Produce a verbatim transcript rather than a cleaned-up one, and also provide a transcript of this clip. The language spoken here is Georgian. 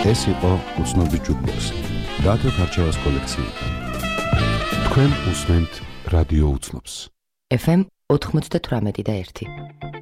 ეს იყო უცნობი ჯუკბოქსი დათო თარჩევას კოლექციიდან. თქვენ უსმენთ რადიო უცნობს. ეფ ემ ოთხმოცდათვრამეტი და ერთი.